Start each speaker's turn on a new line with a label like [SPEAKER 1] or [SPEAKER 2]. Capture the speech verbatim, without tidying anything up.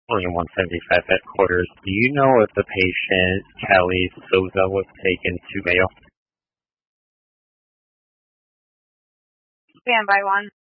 [SPEAKER 1] William one seventy-five headquarters. Do you know if the patient, Kelly Souza, was taken to Mayo?
[SPEAKER 2] Stand by one.